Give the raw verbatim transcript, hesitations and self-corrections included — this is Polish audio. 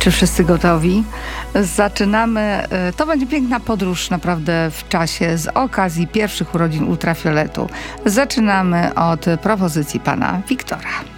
Czy wszyscy gotowi? Zaczynamy. To będzie piękna podróż naprawdę w czasie z okazji pierwszych urodzin Ultrafioletu. Zaczynamy od propozycji pana Wiktora.